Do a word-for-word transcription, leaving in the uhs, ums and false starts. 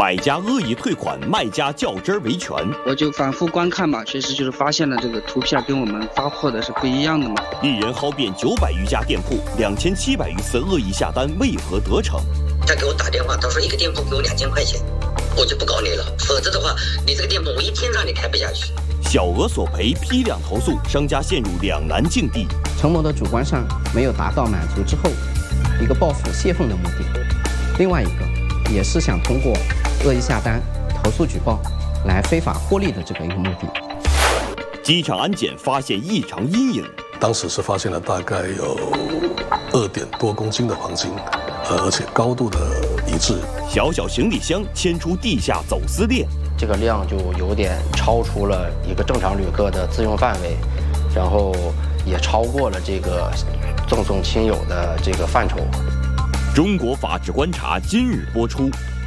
买家恶意退款，卖家较真儿维权。 我就反复观看嘛，其实就是发现了这个图片跟我们发货的是不一样的嘛。 一人薅遍九百余家店铺，两千七百余次恶意下单，为何得逞？ 他给我打电话，他说一个店铺给我两千块钱，我就不搞你了，否则的话，你这个店铺我一天让你开不下去。 小额索赔，批量投诉，商家陷入两难境地。 陈某的主观上没有达到满足之后，一个报复泄愤的目的；另外一个也是想通过恶意下单、投诉举报来非法获利的这个一个目的。 机场安检发现异常阴影， 当时是发现了大概有二点多公斤的黄金，呃，而且高度的一致。 小小行李箱牵出地下走私链， 这个量就有点超出了一个正常旅客的自用范围，然后也超过了这个赠送亲友的这个范畴。 中国法治观察今日播出。